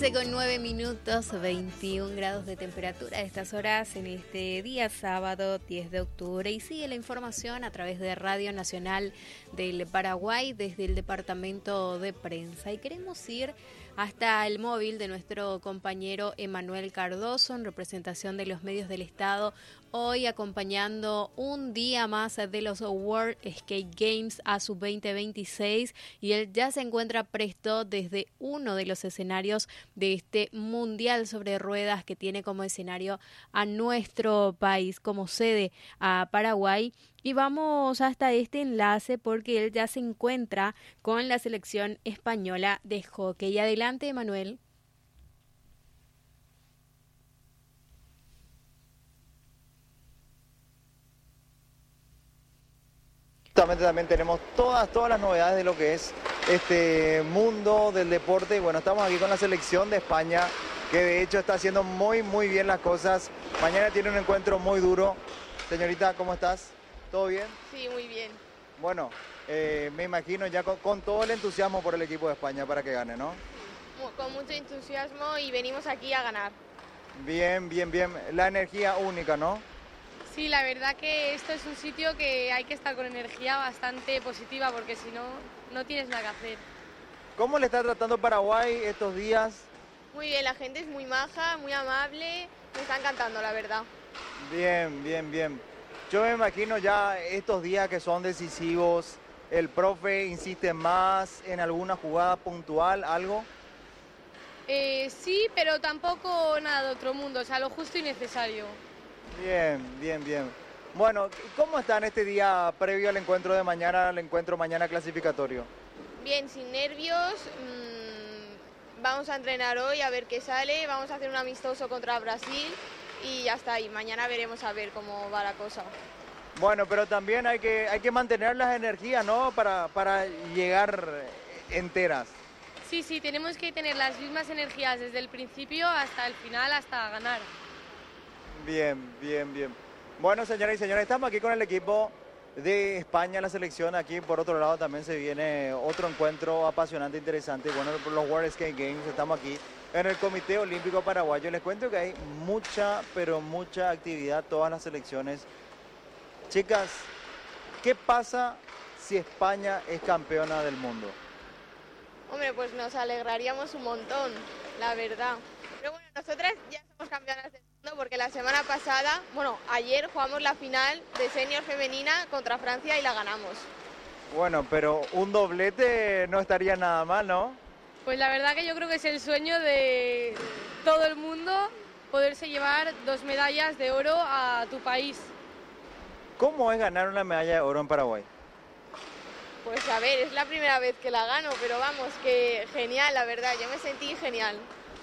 11:09, 21 grados de temperatura a estas horas en este día sábado 10 de octubre y sigue la información a través de Radio Nacional del Paraguay desde el Departamento de Prensa y queremos ir hasta el móvil de nuestro compañero Emanuel Cardoso en representación de los medios del Estado, hoy acompañando un día más de los World Skate Games ASU 2026 y él ya se encuentra presto desde uno de los escenarios de este Mundial sobre Ruedas que tiene como escenario a nuestro país, como sede a Paraguay. Y vamos hasta este enlace porque él ya se encuentra con la selección española de hockey. Adelante, Emanuel. Justamente también tenemos todas las novedades de lo que es este mundo del deporte. Y bueno, estamos aquí con la selección de España, que de hecho está haciendo muy bien las cosas. Mañana tiene un encuentro muy duro. Señorita, ¿cómo estás? ¿Todo bien? Sí, muy bien. Bueno, me imagino ya con todo el entusiasmo por el equipo de España para que gane, ¿no? Con mucho entusiasmo y venimos aquí a ganar. Bien. La energía única, ¿no? Sí, la verdad que esto es un sitio que hay que estar con energía bastante positiva porque si no, no tienes nada que hacer. ¿Cómo le está tratando Paraguay estos días? Muy bien, la gente es muy maja, muy amable, me está encantando, la verdad. Bien. Yo me imagino ya estos días que son decisivos, el profe insiste más en alguna jugada puntual, ¿algo? Sí, pero tampoco nada de otro mundo, o sea, lo justo y necesario. Bien. Bueno, ¿cómo están este día previo al encuentro de mañana, al encuentro mañana clasificatorio? Bien, sin nervios, vamos a entrenar hoy a ver qué sale, vamos a hacer un amistoso contra Brasil y ya está ahí, mañana veremos a ver cómo va la cosa. Bueno, pero también hay que mantener las energías, ¿no? Para llegar enteras. Sí, tenemos que tener las mismas energías desde el principio hasta el final, hasta ganar. Bien. Bueno, señoras y señores, estamos aquí con el equipo de España, la selección. Aquí, por otro lado, también se viene otro encuentro apasionante, interesante. Bueno, los World Skate Games, estamos aquí en el Comité Olímpico Paraguayo. Les cuento que hay mucha actividad, todas las selecciones. Chicas, ¿qué pasa si España es campeona del mundo? Hombre, pues nos alegraríamos un montón, la verdad. Pero bueno, nosotras ya somos campeonas del mundo porque la semana pasada, ayer jugamos la final de senior femenina contra Francia y la ganamos. Bueno, pero un doblete no estaría nada mal, ¿no? Pues la verdad que yo creo que es el sueño de todo el mundo poderse llevar 2 medallas de oro a tu país. ¿Cómo es ganar una medalla de oro en Paraguay? Pues a ver, es la primera vez que la gano, pero vamos, que genial, la verdad, yo me sentí genial.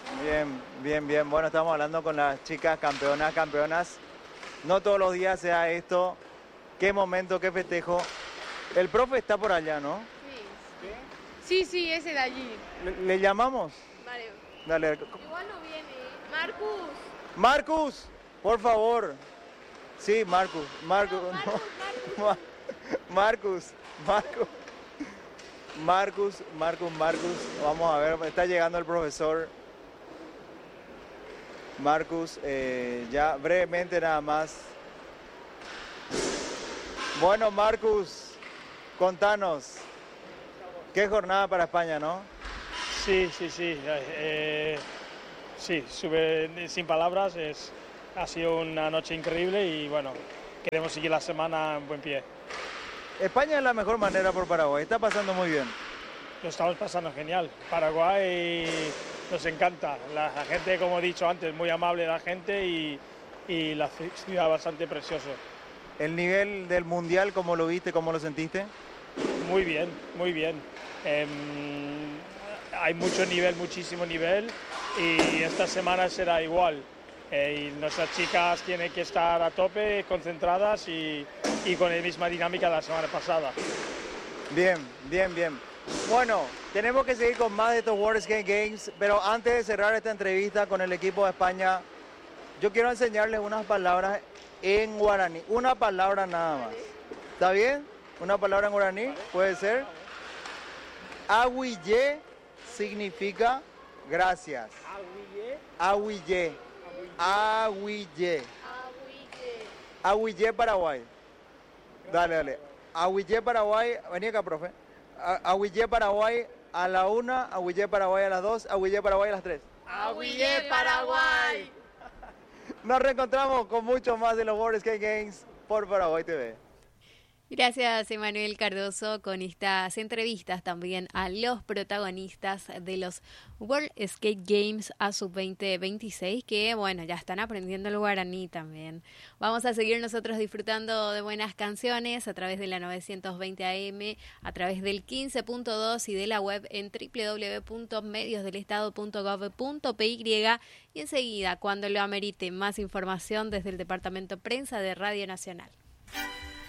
Bien. Bueno, estamos hablando con las chicas campeonas. No todos los días sea esto. Qué momento, qué festejo. El profe está por allá, ¿no? Sí, ese de allí. ¿Le llamamos? Vale. Dale. Igual no viene. Marcus, por favor. Sí, Marcus. Vamos a ver, está llegando el profesor. Marcus, ya brevemente nada más. Bueno, Marcus, contanos. Qué jornada para España, ¿no? Sí. Sin palabras, ha sido una noche increíble y bueno, queremos seguir la semana en buen pie. España es la mejor manera por Paraguay, está pasando muy bien. Lo estamos pasando genial. Paraguay nos encanta. La gente, como he dicho antes, muy amable la gente y la ciudad bastante preciosa. ¿El nivel del Mundial, cómo lo viste, cómo lo sentiste? Muy bien. Hay mucho nivel, muchísimo nivel y esta semana será igual. Y nuestras chicas tienen que estar a tope, concentradas y con la misma dinámica de la semana pasada. Bien. Bueno, tenemos que seguir con más de estos World Skate Games, pero antes de cerrar esta entrevista con el equipo de España, yo quiero enseñarles unas palabras en guaraní, una palabra nada más. ¿Está bien? Una palabra en guaraní, puede ser. Aguille significa Gracias. Ahuillé. Ahuillé. Ahuillé, Paraguay. Dale. Ahuillé, Paraguay. Vení acá, profe. Ahuillé, Paraguay a la 1, Ahuillé, Paraguay a las 2, Ahuillé, Paraguay a las 3. ¡Ahuillé, Paraguay! Nos reencontramos con mucho más de los World Skate Games por Paraguay TV. Gracias, Emanuel Cardoso, con estas entrevistas también a los protagonistas de los World Skate Games ASUB 2026, que bueno, ya están aprendiendo el guaraní también. Vamos a seguir nosotros disfrutando de buenas canciones a través de la 920 AM, a través del 15.2 y de la web en www.mediosdelestado.gov.py, y enseguida, cuando lo amerite, más información desde el Departamento Prensa de Radio Nacional.